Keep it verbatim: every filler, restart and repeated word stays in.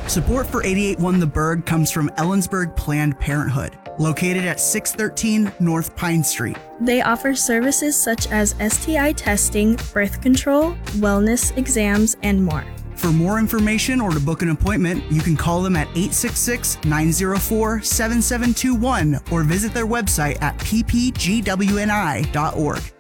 Support for eighty-eight point one The Berg comes from Ellensburg Planned Parenthood, located at six thirteen North Pine Street. They offer services such as S T I testing, birth control, wellness exams, and more. For more information or to book an appointment, you can call them at eight six six, nine zero four, seven seven two one or visit their website at p p g w n i dot org.